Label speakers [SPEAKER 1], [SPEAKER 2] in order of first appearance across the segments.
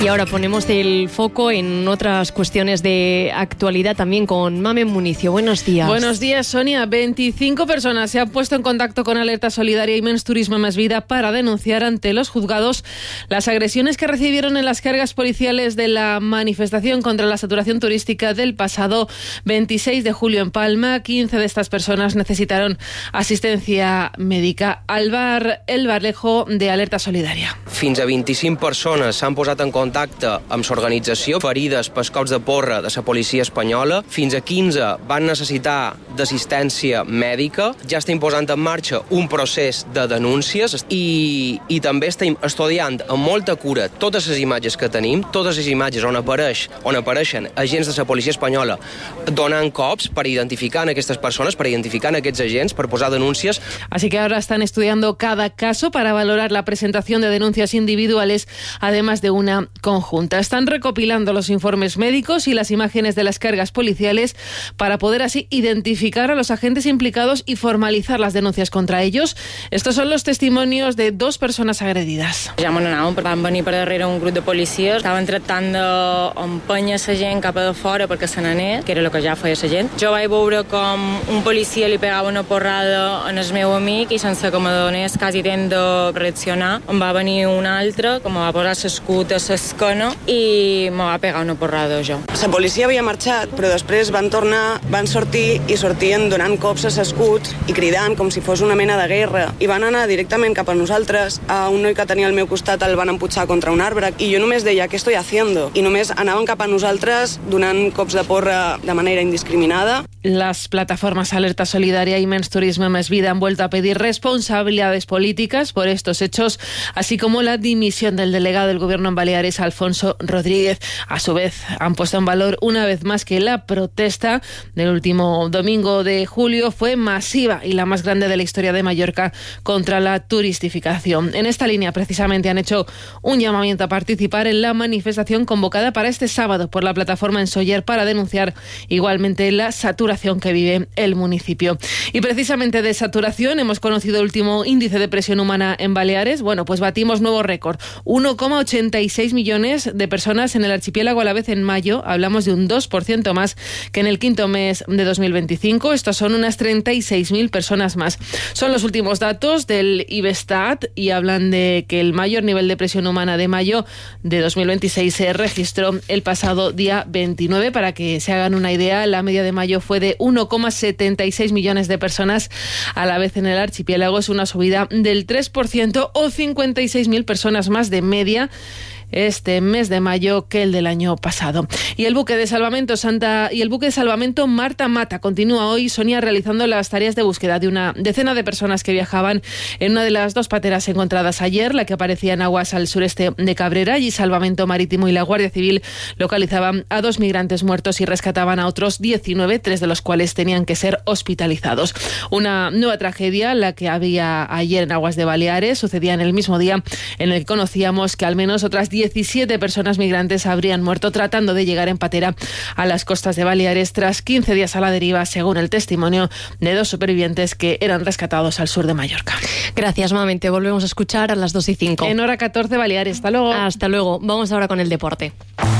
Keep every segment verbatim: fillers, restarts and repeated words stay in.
[SPEAKER 1] Y ahora ponemos el foco en otras cuestiones de actualidad también con Mamen Municio. Buenos días.
[SPEAKER 2] Buenos días, Sonia. veinticinco personas se han puesto en contacto con Alerta Solidaria y Men's Turisme Més Vida para denunciar ante los juzgados las agresiones que recibieron en las cargas policiales de la manifestación contra la saturación turística del pasado veintiséis de julio en Palma. quince de estas personas necesitaron asistencia médica. Alvar El Barlejo, de Alerta Solidaria.
[SPEAKER 3] Fins a vint-i-cinc persones s'han posat en contacte contacte amb l'organització, ferides pels cops de porra de la policia espanyola. Fins a quinze van necessitar d'assistència mèdica. Ja estem posant en marxa un procés de denúncies i, i també estem estudiant amb molta cura totes les imatges que tenim, totes les imatges on, apareix, on apareixen agents de la policia espanyola donant cops per identificar a aquestes persones, per identificar a aquests agents, per posar denúncies.
[SPEAKER 2] Así que ahora están estudiando cada caso para valorar la presentación de denuncias individuales, además de una conjunta. Están recopilando los informes médicos y las imágenes de las cargas policiales para poder así identificar a los agentes implicados y formalizar las denuncias contra ellos. Estos son los testimonios de dos persones agredides.
[SPEAKER 4] Ja me n'anàvem, van venir per darrere un grup de policies, estaven tractant d'empènyer la gent cap a de fora perquè se n'anés, que era el que ja feia la gent. Jo vaig veure com un policia li pegava una porrada en el meu amic i sense que me donés quasi temps de reaccionar, em va venir un altre que me va posar l'escut a l'esquena i me va pegar una porrada jo.
[SPEAKER 5] La policia havia marxat, però després van tornar, van sortir i sortien donant cops a l'escut i cridant com si fos una mena de guerra. I van anar directament cap a nosaltres. A un noi que tenia al meu costat el van empujar contra un arbre i jo només deia, ¿qué estoy haciendo? I només anaven cap a nosaltres donant cops de porra de manera indiscriminada.
[SPEAKER 2] Las plataformas Alerta Solidaria y Men's Turisme Més Vida han vuelto a pedir responsabilidades políticas por estos hechos, así como la dimisión del delegado del Gobierno en Baleares, Alfonso Rodríguez. A su vez, han puesto en valor una vez más que la protesta del último domingo de julio fue masiva y la más grande de la historia de Mallorca contra la turistificación. En esta línea, precisamente, han hecho un llamamiento a participar en la manifestación convocada para este sábado por la plataforma en Sóller para denunciar igualmente la saturación que vive el municipio. Y precisamente de saturación hemos conocido el último índice de presión humana en Baleares. Bueno, pues batimos nuevo récord. uno coma ochenta y seis millones de personas en el archipiélago a la vez en mayo. Hablamos de un dos por ciento más que en el quinto mes de dos mil veinticinco. Estos son unas treinta y seis mil personas más. Son los últimos datos del Ibestat y hablan de que el mayor nivel de presión humana de mayo de dos mil veintiséis se registró el pasado día veintinueve. Para que se hagan una idea, la media de mayo fue de uno coma setenta y seis millones de personas a la vez en el archipiélago. Es una subida del tres por ciento o cincuenta y seis mil personas más de media este mes de mayo que el del año pasado. Y el buque de salvamento Santa y el buque de salvamento Marta Mata continúa hoy, Sonia, realizando las tareas de búsqueda de una decena de personas que viajaban en una de las dos pateras encontradas ayer, la que aparecía en aguas al sureste de Cabrera. Y Salvamento Marítimo y la Guardia Civil localizaban a dos migrantes muertos y rescataban a otros diecinueve, tres de los cuales tenían que ser hospitalizados. Una nueva tragedia, la que había ayer en aguas de Baleares, sucedía en el mismo día en el que conocíamos que al menos otras diecisiete personas migrantes habrían muerto tratando de llegar en patera a las costas de Baleares tras quince días a la deriva, según el testimonio de dos supervivientes que eran rescatados al sur de Mallorca.
[SPEAKER 1] Gracias, Mamen. Te volvemos a escuchar a las dos y cinco.
[SPEAKER 2] En hora catorce, Baleares. Hasta luego.
[SPEAKER 1] Hasta luego. Vamos ahora con el deporte.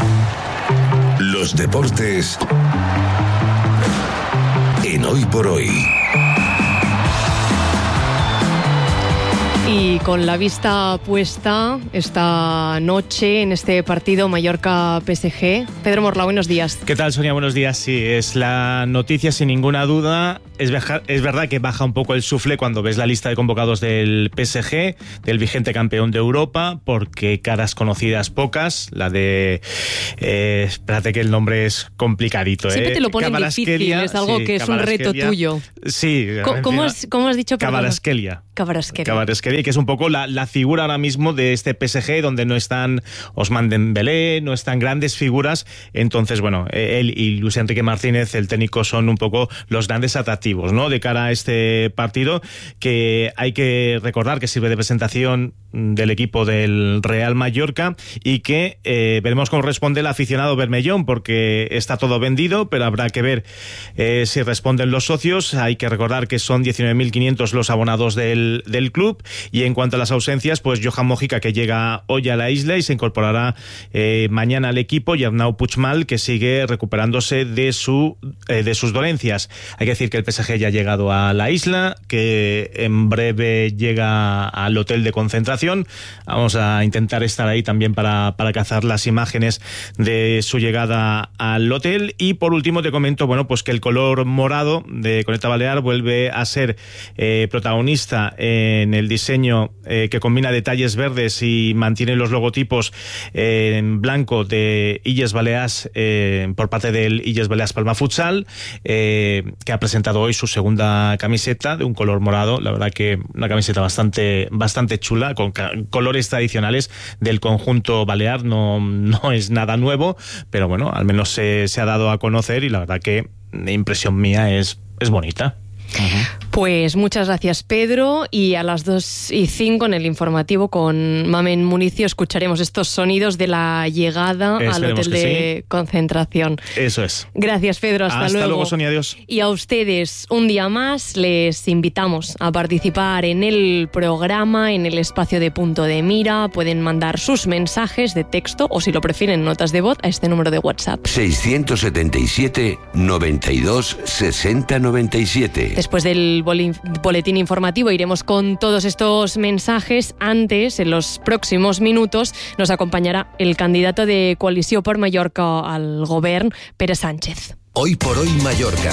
[SPEAKER 6] Los deportes en Hoy por Hoy.
[SPEAKER 1] Y con la vista puesta esta noche en este partido Mallorca-P S G. Pedro Morla, buenos días.
[SPEAKER 7] ¿Qué tal, Sonia? Buenos días. Sí, es la noticia sin ninguna duda. Es, beja, es verdad que baja un poco el sufle cuando ves la lista de convocados del P S G, del vigente campeón de Europa, porque caras conocidas pocas. La de... Eh, espérate que el nombre es complicadito.
[SPEAKER 1] Siempre
[SPEAKER 7] eh.
[SPEAKER 1] te lo ponen difícil, es algo sí, que es un reto tuyo.
[SPEAKER 7] Sí.
[SPEAKER 1] ¿Cómo, ¿cómo, has, cómo has dicho?
[SPEAKER 7] Kvaratskhelia.
[SPEAKER 1] Kvaratskhelia.
[SPEAKER 7] Kvaratskhelia, que es un poco la, la figura ahora mismo de este P S G, donde no están Ousmane Dembélé, no están grandes figuras. Entonces, bueno, él y Luis Enrique Martínez, el técnico, son un poco los grandes atractivos, ¿no?, de cara a este partido, que hay que recordar que sirve de presentación del equipo del Real Mallorca y que eh, veremos cómo responde el aficionado bermellón, porque está todo vendido, pero habrá que ver eh, si responden los socios. Hay que recordar que son diecinueve mil quinientos los abonados del del, del club. Y en cuanto a las ausencias, pues Johan Mojica, que llega hoy a la isla y se incorporará eh, mañana al equipo, y Arnau Puigmal, que sigue recuperándose de, su, eh, de sus dolencias. Hay que decir que el P S G ya ha llegado a la isla, que en breve llega al hotel de concentración. Vamos a intentar estar ahí también para, para cazar las imágenes de su llegada al hotel. Y por último te comento, bueno, pues que el color morado de Conecta Balear vuelve a ser eh, protagonista en el diseño eh, que combina detalles verdes y mantiene los logotipos eh, en blanco de Illes Balears eh, por parte del Illes Balears Palma Futsal, eh, que ha presentado hoy su segunda camiseta de un color morado. La verdad que una camiseta bastante, bastante chula, con colores tradicionales del conjunto balear. No, no es nada nuevo, pero bueno, al menos se, se ha dado a conocer, y la verdad que la impresión mía es, es bonita. Uh-huh.
[SPEAKER 1] Pues muchas gracias, Pedro, y a las dos y cinco en el informativo con Mamen Municio escucharemos estos sonidos de la llegada Esperemos al hotel de sí. concentración.
[SPEAKER 7] Eso es.
[SPEAKER 1] Gracias, Pedro, hasta,
[SPEAKER 7] hasta
[SPEAKER 1] luego.
[SPEAKER 7] Hasta luego, Sonia, adiós.
[SPEAKER 1] Y a ustedes, un día más, les invitamos a participar en el programa, en el espacio de Punto de Mira. Pueden mandar sus mensajes de texto o, si lo prefieren, notas de voz a este número de WhatsApp.
[SPEAKER 6] seiscientos setenta y siete, noventa y dos, sesenta, noventa y siete.
[SPEAKER 1] Después del boletín informativo iremos con todos estos mensajes. Antes, en los próximos minutos, nos acompañará el candidato de Coalició per Mallorca al govern, Pere Sánchez.
[SPEAKER 6] Hoy por hoy Mallorca.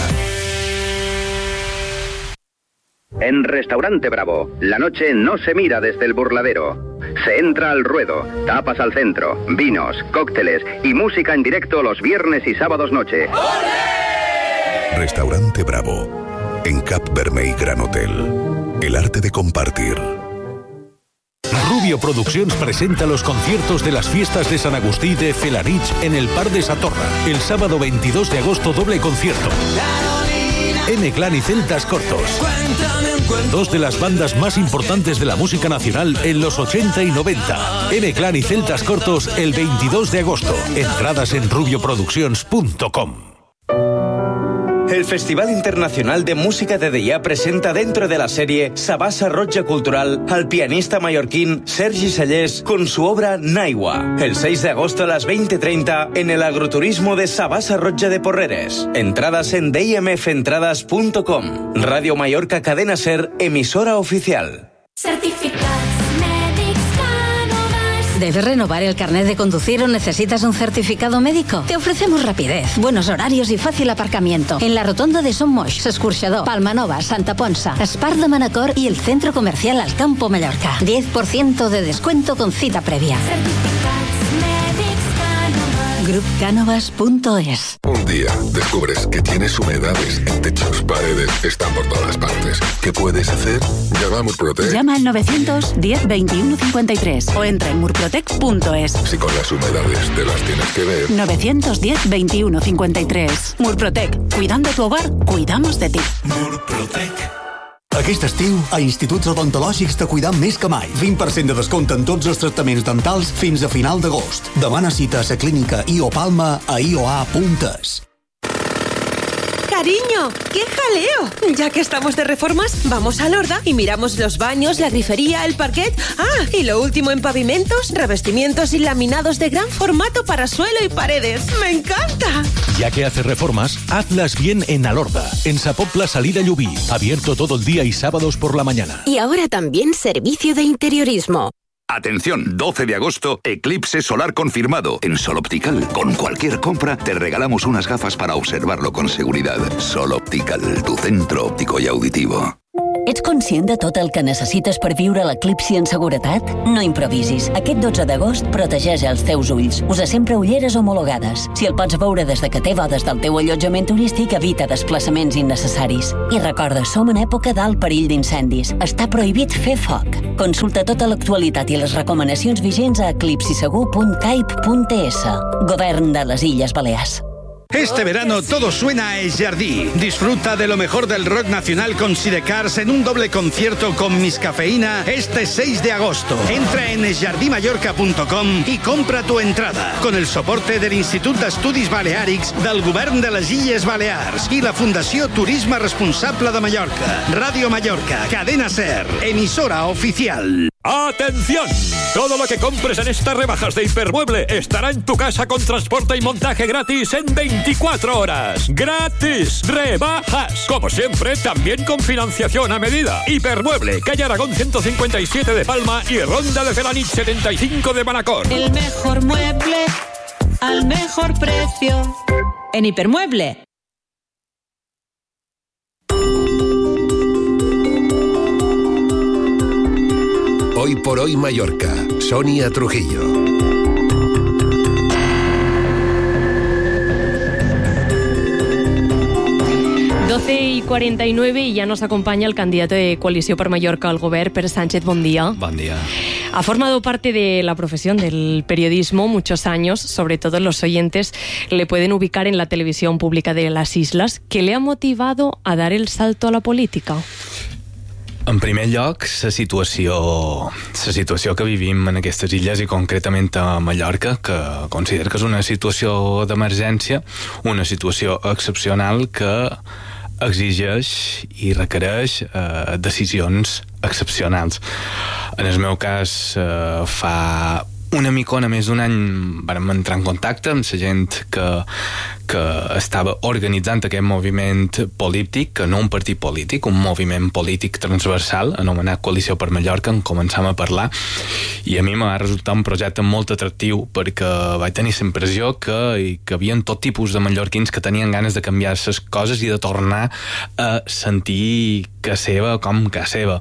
[SPEAKER 8] En Restaurante Bravo, la noche no se mira desde el burladero. Se entra al ruedo, tapas al centro, vinos, cócteles y música en directo los viernes y sábados noche.
[SPEAKER 6] ¡Olé! Restaurante Bravo. En Cap Vermell Gran Hotel. El arte de compartir.
[SPEAKER 9] Rubio Produccions presenta los conciertos de las fiestas de San Agustí de Felanich en el Parc de Satorra. El sábado veintidós de agosto, doble concierto. M-Clan y Celtas Cortos. Dos de las bandas más importantes de la música nacional en los ochenta y noventa. M-Clan y Celtas Cortos el veintidós de agosto. Entradas en rubio produccions punto com.
[SPEAKER 10] El Festival Internacional de Música de Deià presenta dentro de la serie Sabassa Roja Cultural al pianista mallorquín Sergi Cellers con su obra Naigua. El seis de agosto a las veinte treinta en el agroturismo de Sabassa Roja de Porreres. Entradas en d m f entradas punto com. Radio Mallorca Cadena Ser, emisora oficial.
[SPEAKER 11] Certificados médicos Cánovas. ¿Debes renovar el carnet de conducir o necesitas un certificado médico? Te ofrecemos rapidez, buenos horarios y fácil aparcamiento en la rotonda de Son Moix, Escorxador, Palmanova, Santa Ponsa, Espart de Manacor y el centro comercial Alcampo Mallorca. diez por ciento de descuento con cita previa. grup cánovas punto es.
[SPEAKER 6] Un día descubres que tienes humedades en techos, paredes, están por todas partes. ¿Qué puedes hacer? Llama a Murprotec.
[SPEAKER 12] Llama al novecientos diez veintiuno cincuenta y tres o entra en murprotec punto es.
[SPEAKER 6] Si con las humedades te las tienes que ver.
[SPEAKER 12] novecientos diez veintiuno cincuenta y tres. Murprotec. Cuidando tu hogar, cuidamos de ti.
[SPEAKER 6] Murprotec.
[SPEAKER 13] Aquest estiu, a Instituts Odontològics te cuidam més que mai. vint per cent de descompte en tots els tractaments dentals fins a final d'agost. Demana cita a la clínica I O Palma a i o a punt es.
[SPEAKER 14] Cariño, ¡qué jaleo! Ya que estamos de reformas, vamos a Lorda y miramos los baños, la grifería, el parquet. Ah, y lo último en pavimentos, revestimientos y laminados de gran formato para suelo y paredes. ¡Me encanta!
[SPEAKER 9] Ya que haces reformas, hazlas bien en Alorda, en Sapopla Salida Llubí, abierto todo el día y sábados por la mañana.
[SPEAKER 15] Y ahora también servicio de interiorismo.
[SPEAKER 16] Atención, doce de agosto, eclipse solar confirmado. En Sol Optical, con cualquier compra, te regalamos unas gafas para observarlo con seguridad. Sol Optical, tu centro óptico i auditivo.
[SPEAKER 17] Ets conscient de tot el que necessites per viure l'eclipsi en seguretat? No improvisis. Aquest dotze d'agost protegeix els teus ulls. Usa sempre ulleres homologades. Si el pots veure des de que té bodes del teu allotjament turístic, evita desplaçaments innecessaris. I recorda, som en època d'alt perill d'incendis. Està prohibit fer foc. Consulta tota l'actualitat i les recomanacions vigents a eclipsisegur punt caip punt es. Govern de les Illes Balears.
[SPEAKER 18] Este verano todo suena a Es Jardí. Disfruta de lo mejor del rock nacional con Sidecars en un doble concierto con Miss Cafeína este seis de agosto. Entra en es jardí mallorca punto com y compra tu entrada. Con el soporte del Institut d'Estudis Baleàrics del Govern de les Illes Balears y la Fundació Turisme Responsable de Mallorca. Radio Mallorca, Cadena Ser, emisora oficial.
[SPEAKER 19] ¡Atención! Todo lo que compres en estas rebajas de Hipermueble estará en tu casa con transporte y montaje gratis en veinticuatro horas. ¡Gratis! ¡Rebajas! Como siempre, también con financiación a medida. Hipermueble, calle Aragón ciento cincuenta y siete de Palma y Ronda de Felanich setenta y cinco de Manacor.
[SPEAKER 20] El mejor mueble al mejor precio. En Hipermueble.
[SPEAKER 21] Hoy por hoy Mallorca, Sonia Trujillo.
[SPEAKER 1] doce y cuarenta y nueve y ya nos acompaña el candidato de Coalició per Mallorca al Govern, Pere Sánchez. Buen día.
[SPEAKER 22] Buen día.
[SPEAKER 1] Ha formado parte de la profesión del periodismo muchos años, sobre todo los oyentes le pueden ubicar en la televisión pública de las Islas. ¿Qué le ha motivado a dar el salto a la política?
[SPEAKER 22] En primer lloc, la situació, la situació que vivim en aquestes illes i concretament a Mallorca, que considero que és una situació d'emergència, una situació excepcional que exigeix i requereix eh, decisions excepcionals. En el meu cas, eh, fa una micona més d'un any vam entrar en contacte amb la gent que, que estava organitzant aquest moviment polític, que no un partit polític, un moviment polític transversal anomenat Coalició per Mallorca. En començam a parlar i a mi m'ha resultat un projecte molt atractiu perquè vaig tenir la impressió que, que hi havia tot tipus de mallorquins que tenien ganes de canviar les coses i de tornar a sentir que seva com que seva.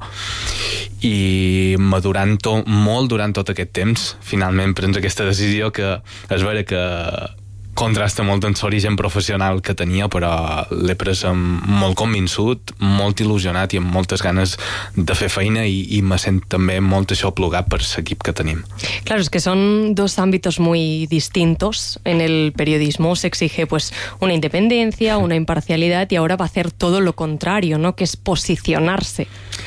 [SPEAKER 22] I madurant tot, molt durant tot aquest temps, finalment prens aquesta decisió que és vera que contrasta molt amb l'origen professional que tenia, però l'he pres amb molt convençut, molt il·lusionat i amb moltes ganes de fer feina i, y me sent també molt aixoplugat per l'equip que tenim.
[SPEAKER 1] Claro, es que son dos ámbitos muy distintos. En el periodismo se exige pues una independencia, una imparcialidad y ahora va a hacer todo lo contrario, ¿no? Que es posicionarse.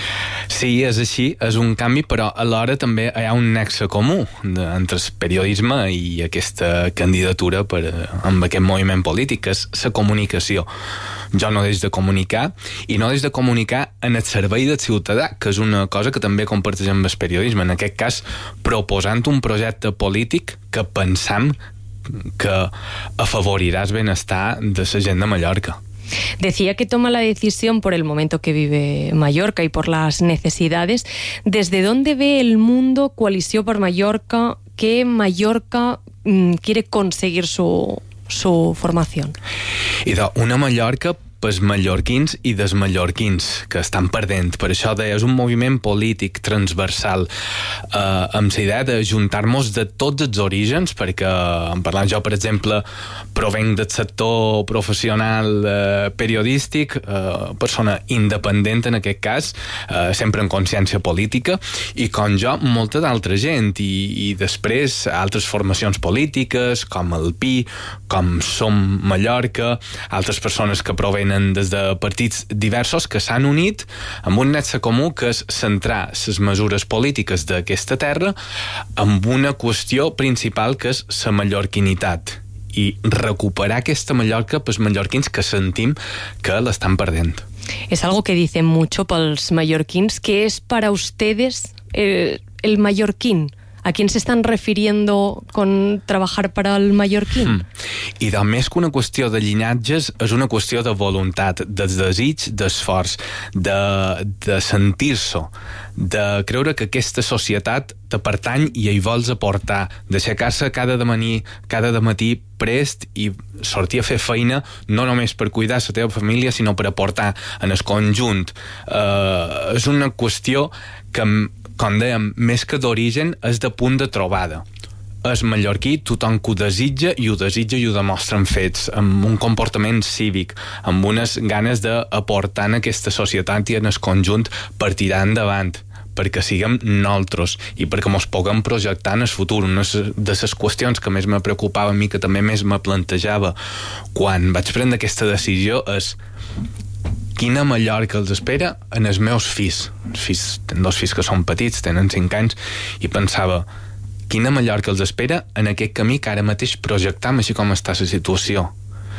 [SPEAKER 22] Sí, és així, és un canvi, però alhora també hi ha un nexe comú de, entre el periodisme i aquesta candidatura per, amb aquest moviment polític, que és la comunicació. Jo no deix de comunicar, i no deix de comunicar en el servei del ciutadà, que és una cosa que també comparteix amb el periodisme, en aquest cas proposant un projecte polític que pensam que afavorirà el benestar de la gent de Mallorca.
[SPEAKER 1] Decía que toma la decisión por el momento que vive Mallorca y por las necesidades. ¿Desde dónde ve el mundo Coalició per Mallorca? ¿Qué Mallorca mmm, quiere conseguir su, su formación?
[SPEAKER 22] I de una Mallorca pels mallorquins i dels mallorquins que estan perdent. Per això deia, és un moviment polític transversal eh, amb la idea d'ajuntar-nos de tots els orígens, perquè en parlant jo, per exemple, provenc del sector professional eh, periodístic, eh, persona independent en aquest cas, eh, sempre en consciència política, i com jo, molta d'altra gent, i, i després altres formacions polítiques, com el P I, com Som Mallorca, altres persones que provenen des de partits diversos que s'han unit amb un nexe comú, que és centrar les mesures polítiques d'aquesta terra amb una qüestió principal, que és la mallorquinitat, i recuperar aquesta Mallorca pels mallorquins que sentim que l'estan perdent.
[SPEAKER 1] Es algo que dicen mucho pels mallorquins. ¿Qué es para ustedes eh, el mallorquín? ¿A quién se están refiriendo con trabajar para el mallorquín?
[SPEAKER 22] Mm. I de més que una qüestió de llinatges, és una qüestió de voluntat, de desig, d'esforç, de, de sentir-se, de creure que aquesta societat te pertany i hi vols aportar, d'aixecar-se cada dematí, cada dematí prest i sortir a fer feina, no només per cuidar la teva família, sinó per aportar en el conjunt. Uh, és una qüestió que, com dèiem, més que d'origen, és de punt de trobada. És mallorquí tothom que ho desitja, i ho desitja i ho demostra amb fets, amb un comportament cívic, amb unes ganes d'aportar en aquesta societat i en el conjunt per tirar endavant, perquè siguem nosaltres i perquè mos puguem projectar en el futur. Una de les qüestions que més me preocupava a mi, que també més me plantejava quan vaig prendre aquesta decisió, és quina Mallorca els espera en els meus fills. Els fills, tenen dos fills que són petits, tenen cinc anys, i pensava, quina Mallorca els espera en aquest camí que ara mateix projectam, així com està la situació.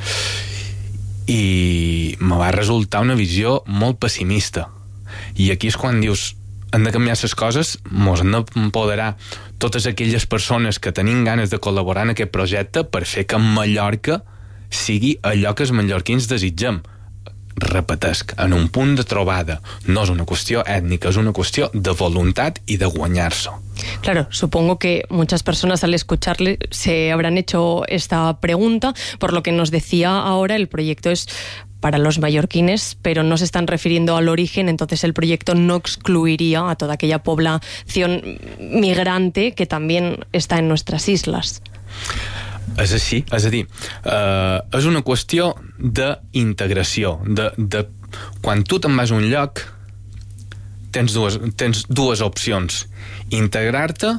[SPEAKER 22] I me va resultar una visió molt pessimista. I aquí és quan dius, hem de canviar les coses, mos han d'empoderar totes aquelles persones que tenim ganes de col·laborar en aquest projecte per fer que Mallorca sigui allò que els mallorquins desitgem. Repetesc, en un punt de trobada. No es una qüestió ètnica, es una qüestió de voluntat y de guanyar-se.
[SPEAKER 1] Claro, supongo que muchas personas al escucharle se habrán hecho esta pregunta, por lo que nos decía ahora, el proyecto es para los mallorquines, pero no se están refiriendo al origen, entonces el proyecto no excluiría a toda aquella población migrante que también está en nuestras islas.
[SPEAKER 22] És així, és a dir, eh, és una qüestió d'integració, de, de, quan tu te'n vas a un lloc tens dues, tens dues opcions: integrar-te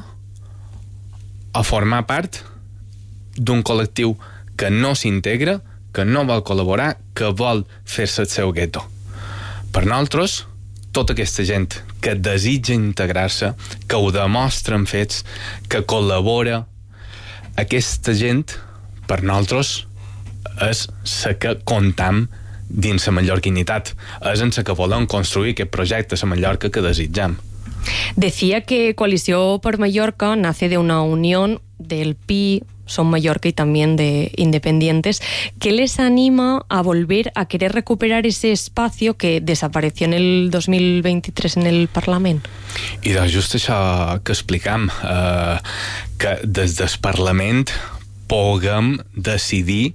[SPEAKER 22] o formar part d'un col·lectiu que no s'integra, que no vol col·laborar, que vol fer-se el seu gueto. Per nosaltres, tota aquesta gent que desitja integrar-se, que ho demostra en fets, que col·labora, aquesta gent, per nosaltres, és la que comptam dins la mallorquinitat. És en la que volem construir aquest projecte, la Mallorca que desitjam.
[SPEAKER 1] Decía que Coalició per Mallorca nace de una unión del P I, Son Mallorca y también de Independientes. ¿Qué les anima a volver a querer recuperar ese espacio que desapareció en el dos mil veintitrés en el Parlament?
[SPEAKER 22] I doncs just això que explicam, eh, que des del Parlament puguem decidir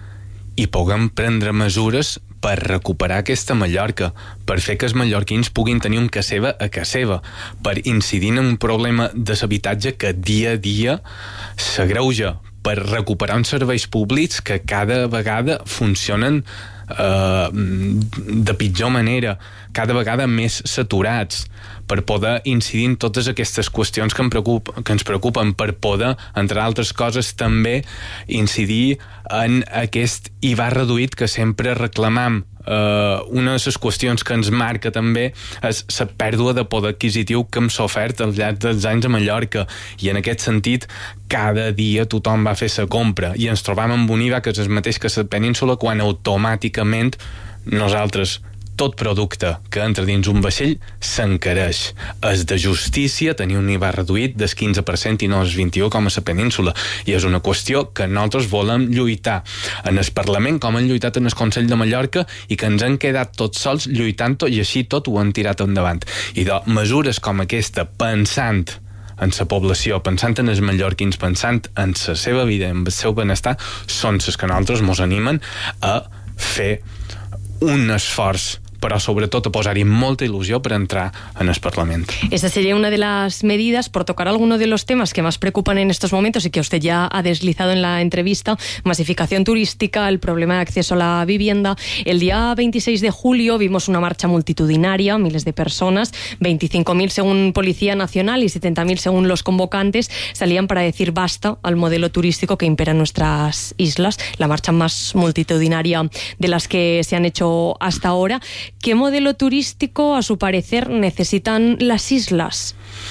[SPEAKER 22] i puguem prendre mesures per recuperar aquesta Mallorca, per fer que els mallorquins puguin tenir un casa seva a casa seva, per incidir en un problema de l'habitatge que dia a dia s'agreuja, per recuperar uns serveis públics que cada vegada funcionen eh, de pitjor manera, cada vegada més saturats, per poder incidir en totes aquestes qüestions que, em preocup, que ens preocupen, per poder, entre altres coses, també incidir en aquest I V A reduït que sempre reclamam. Uh, una de les qüestions que ens marca també és la pèrdua de poder adquisitiu que hem sofert al llarg dels anys a Mallorca, i en aquest sentit cada dia tothom va fer la compra i ens trobam amb un I V A que és el mateix que la península, quan automàticament nosaltres tot producte que entra dins un vaixell s'encareix. És de justícia tenir un I V A reduït del quinze per cent i no el vint i u com a la península, i és una qüestió que nosaltres volem lluitar en el Parlament, com hem lluitat en el Consell de Mallorca, i que ens hem quedat tots sols lluitant-ho, i així tot ho hem tirat endavant. I de mesures com aquesta, pensant en la població, pensant en els mallorquins, pensant en la seva vida, en el seu benestar, són les que nosaltres mos animen a fer un esforç, pero sobre todo a posar-hi molta ilusión para entrar en el Parlamento.
[SPEAKER 1] Esta sería una de las medidas, por tocar alguno de los temas que más preocupan en estos momentos y que usted ya ha deslizado en la entrevista: masificación turística, el problema de acceso a la vivienda. El día veintiséis de julio vimos una marcha multitudinaria, miles de personas, veinticinco mil según Policía Nacional y setenta mil según los convocantes, salían para decir basta al modelo turístico que impera en nuestras islas, la marcha más multitudinaria de las que se han hecho hasta ahora. ¿Qué modelo turístico, a su parecer, necesitan las islas?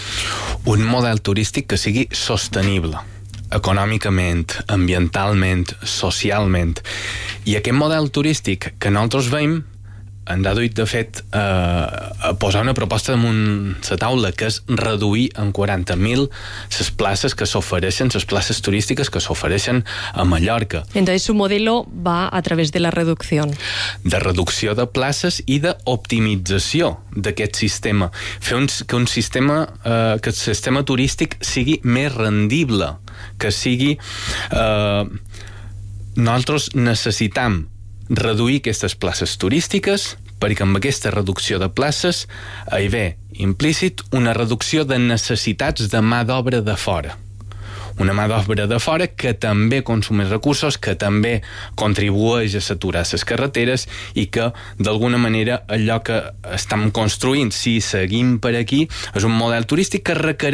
[SPEAKER 22] Un model turístic que sigui sostenible, econòmicament, ambientalment, socialment. I aquest model turístic que nosaltres veiem ens ha duit, de fet, eh, a posar una proposta damunt la taula, que és reduir en quaranta mil les places que s'ofereixen, les places turístiques que s'ofereixen a Mallorca.
[SPEAKER 1] Entonces su modelo va a través de la reducción.
[SPEAKER 22] De reducció de places i d'optimització d'aquest sistema. Fer un, que un sistema, eh, que el sistema turístic sigui més rendible, que sigui... Eh, nosaltres necessitam reduir aquestes places turístiques, perquè amb aquesta reducció de places hi ve implícit una reducció de necessitats de mà d'obra de fora. una mà d'obra de fora que també consumeix recursos, que també contribueix a saturar les carreteres i que, d'alguna manera, allò que estem construint, si seguim per aquí, és un model turístic que requereix